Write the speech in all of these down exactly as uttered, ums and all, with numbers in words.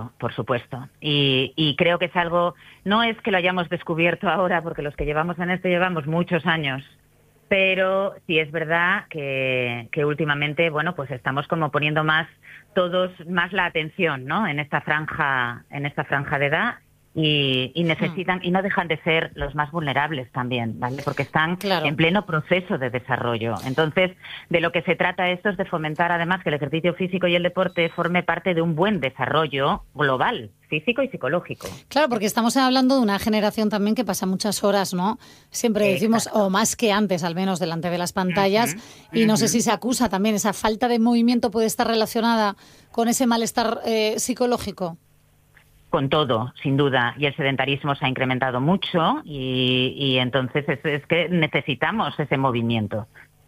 supuesto, por supuesto. Y, y creo que es algo, no es que lo hayamos descubierto ahora, porque los que llevamos en esto llevamos muchos años, pero sí es verdad que, que últimamente, bueno, pues estamos como poniendo más, todos, más la atención, ¿no? En esta franja, en esta franja de edad. Y, y necesitan, y no dejan de ser los más vulnerables también, ¿vale? Porque están Claro. en pleno proceso de desarrollo. Entonces, de lo que se trata esto es de fomentar además que el ejercicio físico y el deporte forme parte de un buen desarrollo global, físico y psicológico. Claro, porque estamos hablando de una generación también que pasa muchas horas, ¿no? Siempre decimos, Exacto. o más que antes, al menos delante de las pantallas, Uh-huh, y no sé uh-huh. si se acusa también, esa falta de movimiento puede estar relacionada con ese malestar eh, psicológico. Con todo, sin duda, y el sedentarismo se ha incrementado mucho y, y entonces es, es que necesitamos ese movimiento,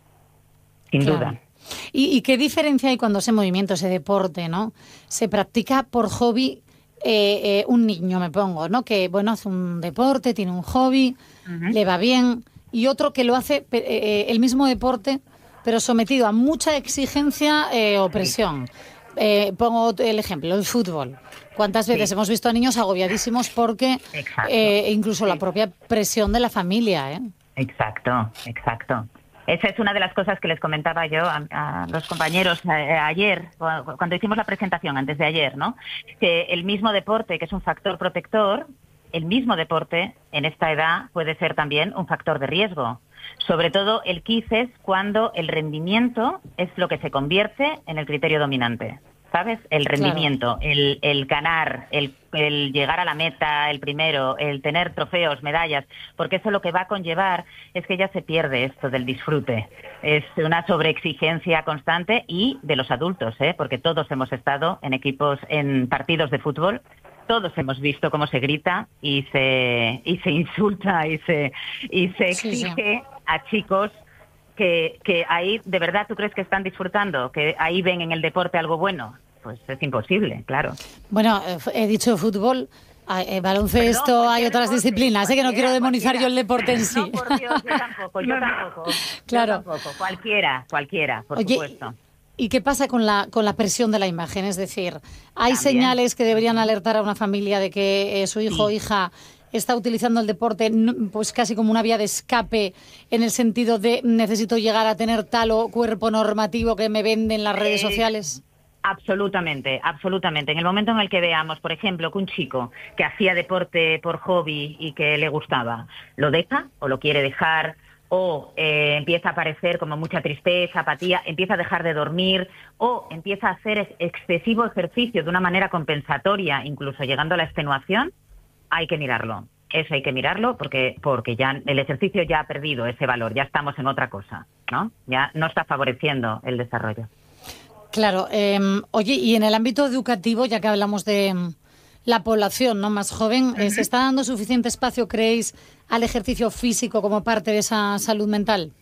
sin Claro. duda. ¿Y, ¿Y qué diferencia hay cuando ese movimiento, ese deporte, ¿no? Se practica por hobby, eh, eh, un niño, me pongo, ¿no? Que, bueno, hace un deporte, tiene un hobby, Uh-huh. le va bien, y otro que lo hace eh, eh, el mismo deporte, pero sometido a mucha exigencia eh, o presión. Eh, pongo el ejemplo, el fútbol. ¿Cuántas veces Sí. hemos visto a niños agobiadísimos porque Exacto. eh, incluso la propia presión de la familia, ¿eh? Exacto, exacto. Esa es una de las cosas que les comentaba yo a, a los compañeros eh, ayer, cuando hicimos la presentación, antes de ayer, ¿no? Que el mismo deporte, que es un factor protector, el mismo deporte en esta edad puede ser también un factor de riesgo. Sobre todo el quizás cuando el rendimiento es lo que se convierte en el criterio dominante. ¿Sabes? El rendimiento, claro. el, el ganar, el, el llegar a la meta, el primero, el tener trofeos, medallas, porque eso lo que va a conllevar es que ya se pierde esto del disfrute. Es una sobreexigencia constante y de los adultos, ¿eh? Porque todos hemos estado en equipos, en partidos de fútbol, todos hemos visto cómo se grita y se, y se insulta y se, y se exige sí, sí. a chicos Que, que ahí, ¿de verdad tú crees que están disfrutando? ¿Que ahí ven en el deporte algo bueno? Pues es imposible, claro. Bueno, he dicho fútbol, eh, baloncesto, Perdón, hay otras deporte, disciplinas, sé ¿eh? que no quiero demonizar cualquiera. yo el deporte en sí. No, por Dios, yo tampoco, yo tampoco. Claro. Yo tampoco, cualquiera, cualquiera, por Oye, supuesto. ¿y qué pasa con la, con la presión de la imagen? Es decir, ¿hay También. señales que deberían alertar a una familia de que eh, su hijo o sí. hija está utilizando el deporte pues casi como una vía de escape en el sentido de necesito llegar a tener tal o cuerpo normativo que me venden las redes Eh, sociales? Absolutamente, absolutamente. En el momento en el que veamos, por ejemplo, que un chico que hacía deporte por hobby y que le gustaba, lo deja o lo quiere dejar, o eh, empieza a aparecer como mucha tristeza, apatía, empieza a dejar de dormir o empieza a hacer excesivo ejercicio de una manera compensatoria, incluso llegando a la extenuación, hay que mirarlo. Eso hay que mirarlo porque porque ya el ejercicio ya ha perdido ese valor, ya estamos en otra cosa, ¿no? Ya no está favoreciendo el desarrollo. Claro. Eh, oye, y en el ámbito educativo, ya que hablamos de la población, ¿no?, más joven, uh-huh. ¿se está dando suficiente espacio, creéis, al ejercicio físico como parte de esa salud mental?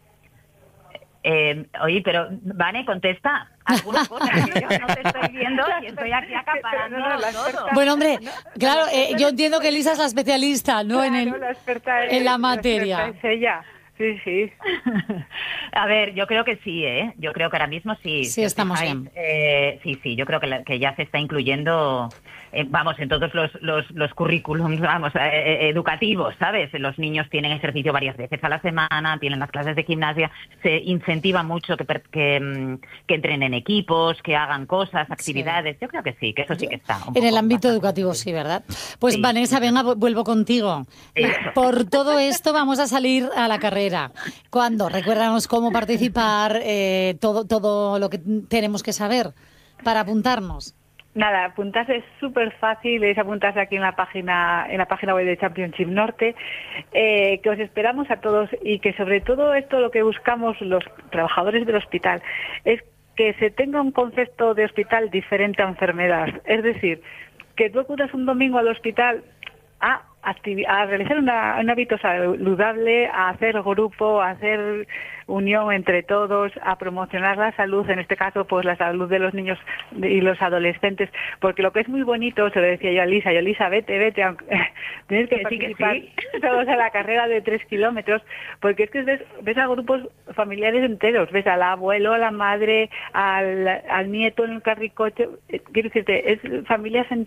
Eh, oye, pero, Vane, contesta alguna cosa, que yo no te estoy viendo y estoy aquí acaparando no, no, no, todo. Bueno, hombre, claro, eh, yo entiendo que Elisa es la especialista, ¿no?, claro, en, el, la experta es, en la materia. La experta es ella. Sí, sí. A ver, yo creo que sí, ¿eh? Yo creo que ahora mismo sí. Sí, estamos bien. Eh, sí, sí, yo creo que, la, que ya se está incluyendo, eh, vamos, en todos los, los, los currículums, vamos, eh, educativos, ¿sabes? Los niños tienen ejercicio varias veces a la semana, tienen las clases de gimnasia, se incentiva mucho que, que, que entren en equipos, que hagan cosas, actividades. Sí. Yo creo que sí, que eso sí que está. En el ámbito educativo, sí, ¿verdad? Pues sí. Vanessa, venga, vuelvo contigo. Eso. Por todo esto vamos a salir a la carrera. ¿Cuándo? Recuérdanos cómo participar, eh, todo, todo lo que tenemos que saber para apuntarnos. Nada, apuntarse es súper fácil, es apuntarse aquí en la página en la página web de Championship Norte, eh, que os esperamos a todos y que sobre todo esto lo que buscamos los trabajadores del hospital es que se tenga un concepto de hospital diferente a enfermedad. Es decir, que tú acudas un domingo al hospital a, a realizar una, un hábito saludable, a hacer grupo, a hacer unión entre todos, a promocionar la salud, en este caso pues la salud de los niños y los adolescentes, porque lo que es muy bonito, se lo decía yo a Lisa, yo Lisa, vete, vete, aunque tienes que, que participar sí, que sí. todos a la carrera de tres kilómetros, porque es que ves, ves a grupos familiares enteros, ves al abuelo, a la madre, al, al nieto en el carricoche, quiero decirte, es familias enteras